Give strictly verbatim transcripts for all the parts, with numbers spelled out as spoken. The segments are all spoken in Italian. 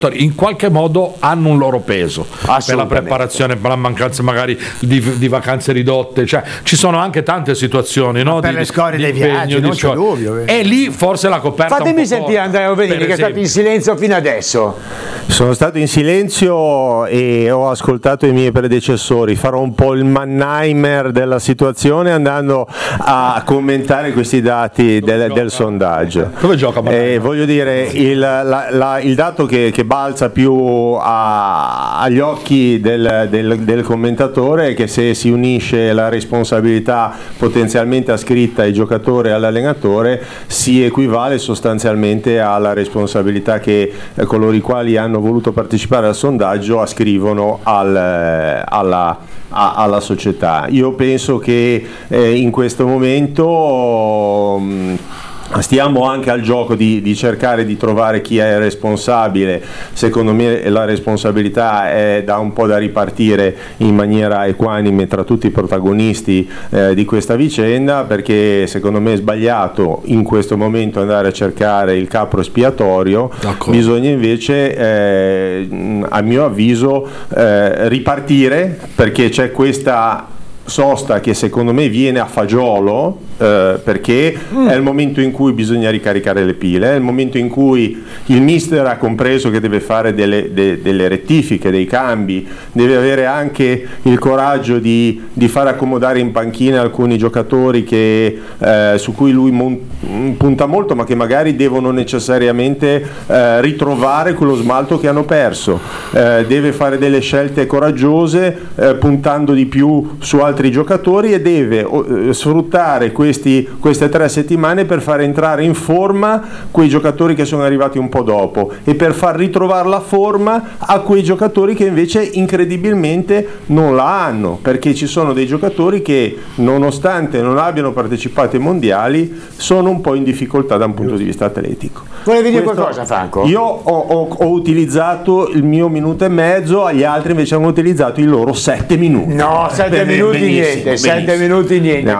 in qualche modo hanno un loro peso per la preparazione, per la mancanza magari di, di vacanze ridotte, cioè ci sono anche tante situazioni, no? Per di, le scorie di dei impegno, viaggi, di non c'è scorie. dubbio. E lì forse la coperta fatemi un po' sentire corta, Andrea Ovedini che è stato in silenzio fino adesso. Sono stato in silenzio e ho ascoltato i miei predecessori, farò un po' il Mannheimer della situazione andando a commentare questi dati del, del sondaggio. Dove gioca eh, voglio dire, il, la, la, il dato che, che balza più a, agli occhi del, del, del commentatore è che se si unisce la responsabilità potenzialmente ascritta ai giocatori e all'allenatore si equivale sostanzialmente alla responsabilità che eh, coloro i quali hanno voluto partecipare al sondaggio ascrivono al, eh, alla, a, alla società. Io penso che eh, in questo momento mh, stiamo anche al gioco di, di cercare di trovare chi è responsabile. Secondo me la responsabilità è da un po' da ripartire in maniera equanime tra tutti i protagonisti eh, di questa vicenda, perché secondo me è sbagliato in questo momento andare a cercare il capro espiatorio. D'accordo. Bisogna invece eh, a mio avviso eh, ripartire, perché c'è questa sosta che secondo me viene a fagiolo eh, perché mm. è il momento in cui bisogna ricaricare le pile, è il momento in cui il mister ha compreso che deve fare delle, de, delle rettifiche, dei cambi, deve avere anche il coraggio di, di far accomodare in panchina alcuni giocatori che, eh, su cui lui mon- punta molto, ma che magari devono necessariamente eh, ritrovare quello smalto che hanno perso, eh, deve fare delle scelte coraggiose eh, puntando di più su altri giocatori e deve eh, sfruttare questi, queste tre settimane per far entrare in forma quei giocatori che sono arrivati un po' dopo e per far ritrovare la forma a quei giocatori che invece incredibilmente non la hanno, perché ci sono dei giocatori che nonostante non abbiano partecipato ai mondiali sono un po' in difficoltà da un punto di vista atletico. Volevi dire Questo, qualcosa, Franco? Io ho, ho, ho utilizzato il mio minuto e mezzo, gli altri invece hanno utilizzato i loro sette minuti. No, sette minuti niente, sette minuti niente.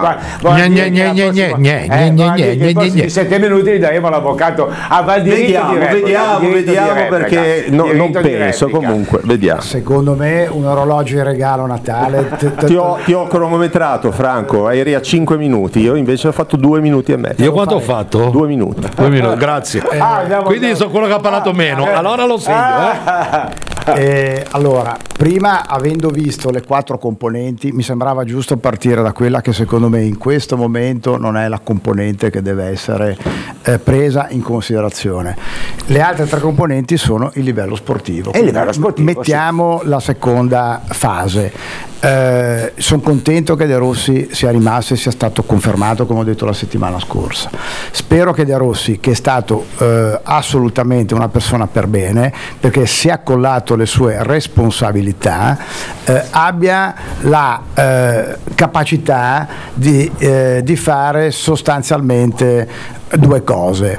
Sette minuti li daremo all'avvocato a Valdiritto. Vediamo, vediamo, vediamo perché no, non penso, comunque, vediamo. Secondo me un orologio in regalo a Natale. Ti ho, ti ho cronometrato, Franco, eri a cinque minuti, io invece ho fatto due minuti e mezzo. Io quanto ho fatto? Due minuti. Due minuti, grazie. Eh, ah, andiamo, quindi andiamo. Sono quello che ha parlato meno, allora lo segno. Eh. Eh, allora, prima, avendo visto le quattro componenti, mi sembrava giusto partire da quella che secondo me in questo momento non è la componente che deve essere eh, presa in considerazione. Le altre tre componenti sono il livello sportivo. E il livello sportivo, mettiamo sì. La seconda fase. Eh, sono contento che De Rossi sia rimasto e sia stato confermato, come ho detto la settimana scorsa. Spero che De Rossi, che è stato eh, assolutamente una persona per bene, perché si è accollato le sue responsabilità, eh, abbia la eh, capacità di, eh, di fare sostanzialmente due cose.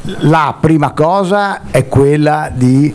La prima cosa è quella di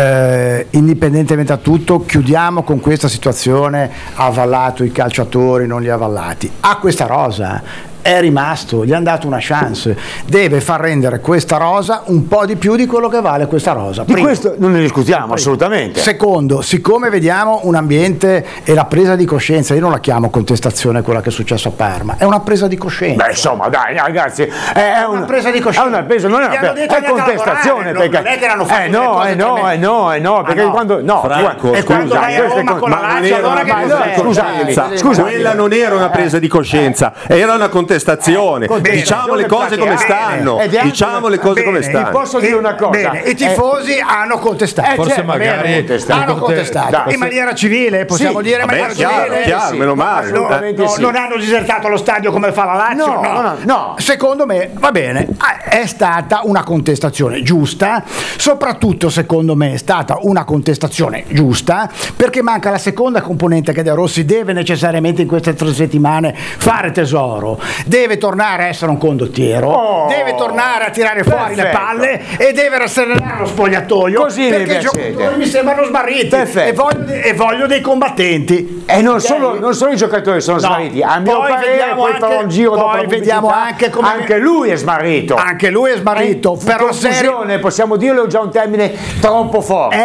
Eh, indipendentemente da tutto, chiudiamo con questa situazione, ha avallato i calciatori, non li ha avallati, ha questa rosa, è rimasto, gli hanno dato una chance, deve far rendere questa rosa un po' di più di quello che vale questa rosa. Di Primo. Questo non ne discutiamo. Primo. Assolutamente. Secondo, siccome vediamo un ambiente e la presa di coscienza, io non la chiamo contestazione quella che è successo a Parma, è una presa di coscienza. Beh, insomma, dai ragazzi, è, è una un, presa di coscienza, è una presa, non è una presa, è contestazione, lavorare, perché non è che l'hanno fatto eh no, eh no, eh no, eh no, perché ah, no. quando no, Franco, e quando vai a Roma con la Lazio, allora che scusate, scusa, quella non era una presa di coscienza, era una contestazione. Bene, diciamo le cose come stanno, bene, diciamo le cose bene, come stanno. Posso dire una cosa? Bene, i tifosi eh, hanno contestato, eh, forse cioè, magari contestato. hanno contestato da, in maniera civile, possiamo sì, dire in maniera chiaro, civile. Chiaro, sì, meno male. No, no, no, sì. Non hanno disertato lo stadio come fa la Lazio. No, no, no, no. Secondo me va bene, è stata una contestazione giusta, soprattutto secondo me è stata una contestazione giusta perché manca la seconda componente che De Rossi deve necessariamente in queste tre settimane fare tesoro, deve tornare a essere un condottiero, oh, deve tornare a tirare fuori perfetto. le palle e deve rasserenare lo spogliatoio. Così perché i giocatori mi sembrano smarriti e voglio, e voglio dei combattenti. E non, okay. solo, non solo i giocatori sono no. smarriti, a mio poi parere vediamo poi farò un giro poi vediamo anche come anche lui è smarrito. Anche lui è smarrito. Per confusione, possiamo dirlo, è già un termine troppo forte.